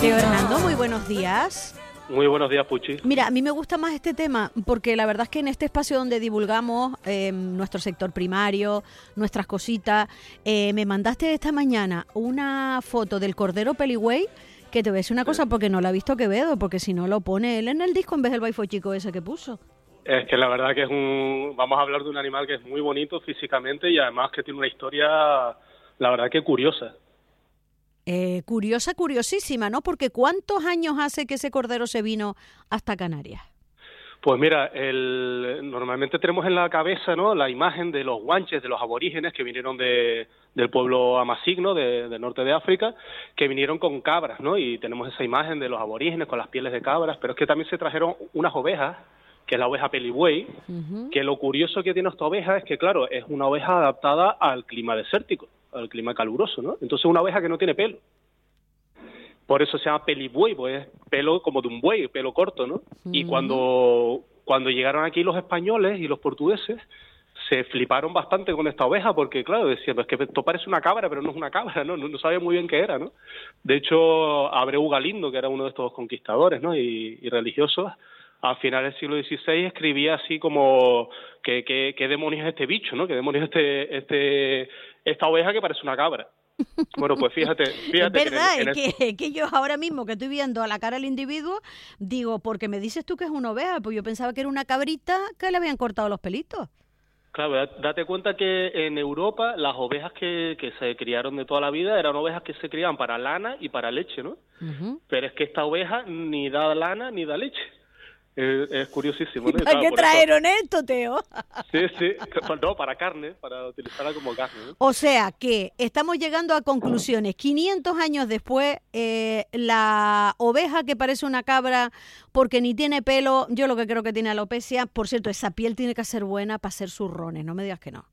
Teo Hernando, muy buenos días. Muy buenos días, Puchi. Mira, a mí me gusta más este tema porque la verdad es que en este espacio donde divulgamos nuestro sector primario, nuestras cositas, me mandaste esta mañana una foto del cordero peligüey, que te voy a decir una cosa porque no la ha visto Quevedo, porque si no lo pone él en el disco en vez del baifo chico ese que puso. Es que la verdad que vamos a hablar de un animal que es muy bonito físicamente y además que tiene una historia, la verdad que curiosa. Curiosa, curiosísima, ¿no? Porque ¿cuántos años hace que ese cordero se vino hasta Canarias? Pues mira, normalmente tenemos en la cabeza, ¿no?, la imagen de los guanches, de los aborígenes que vinieron del pueblo Amasig, ¿no?, del norte de África, que vinieron con cabras, ¿no? Y tenemos esa imagen de los aborígenes con las pieles de cabras, pero es que también se trajeron unas ovejas, que es la oveja peligüey, que lo curioso que tiene esta oveja es que, claro, es una oveja adaptada al clima desértico, al clima caluroso, ¿no? Entonces una oveja que no tiene pelo. Por eso se llama peligüey, pues es pelo como de un buey, pelo corto, ¿no? Y cuando llegaron aquí los españoles y los portugueses, se fliparon bastante con esta oveja porque, claro, decían, pues que esto parece una cabra, pero no es una cabra, ¿no? No sabía muy bien qué era, ¿no? De hecho, Abreu Galindo, que era uno de estos conquistadores, ¿no?, y religiosos, a finales del siglo XVI escribía así como ¿qué demonios es este bicho, ¿no? ¿Qué demonios es esta oveja que parece una cabra? Bueno, pues fíjate. Es verdad, que yo ahora mismo que estoy viendo a la cara del individuo, digo, porque me dices tú que es una oveja, pues yo pensaba que era una cabrita que le habían cortado los pelitos. Claro, date cuenta que en Europa las ovejas que se criaron de toda la vida eran ovejas que se criaban para lana y para leche, ¿no? Pero es que esta oveja ni da lana ni da leche. Es curiosísimo, ¿no? ¿Para qué trajeron esto, Teo? Sí, no, para carne, para utilizarla como carne, ¿no? O sea que estamos llegando a conclusiones. 500 años después, la oveja que parece una cabra porque ni tiene pelo, yo lo que creo que tiene alopecia, por cierto, esa piel tiene que ser buena para hacer zurrones, no me digas que no.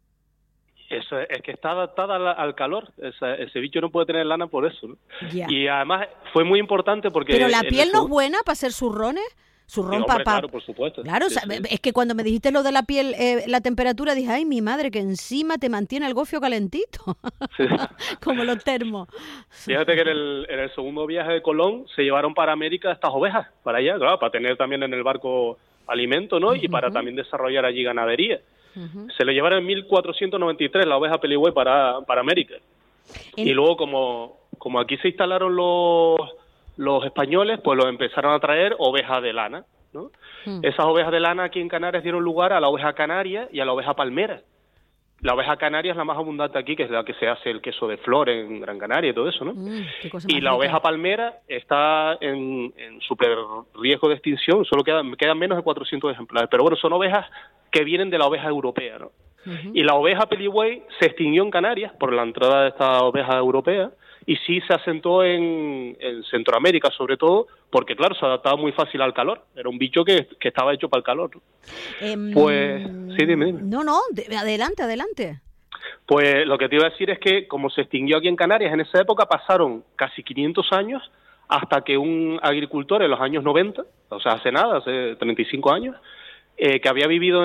Eso es que está adaptada al calor, ese bicho no puede tener lana por eso, ¿no? Ya. Y además fue muy importante porque... ¿Pero la piel no es buena para hacer zurrones? Claro, por supuesto. Claro, sí, o sea, sí. es que cuando me dijiste lo de la piel, la temperatura, dije, ay, mi madre, que encima te mantiene el gofio calentito, Sí. como los termos. Fíjate que en el segundo viaje de Colón se llevaron para América estas ovejas, para allá, claro, para tener también en el barco alimento, ¿no? Y para también desarrollar allí ganadería. Se lo llevaron en 1493, la oveja peligüey, para América. Y luego, como aquí se instalaron los españoles, pues los empezaron a traer ovejas de lana, ¿no? Esas ovejas de lana aquí en Canarias dieron lugar a la oveja canaria y a la oveja palmera. La oveja canaria es la más abundante aquí, que es la que se hace el queso de flor en Gran Canaria y todo eso, ¿no? Y la oveja palmera está en súper riesgo de extinción, solo quedan menos de 400 ejemplares, pero bueno, son ovejas que vienen de la oveja europea, ¿no? Y la oveja peligüey se extinguió en Canarias por la entrada de esta oveja europea y sí se asentó en Centroamérica, sobre todo, porque claro, se adaptaba muy fácil al calor. Era un bicho que estaba hecho para el calor, ¿no? Pues, sí, dime. No, adelante. Pues lo que te iba a decir es que como se extinguió aquí en Canarias, en esa época pasaron casi 500 años hasta que un agricultor en los años 90, o sea, hace 35 años, que había vivido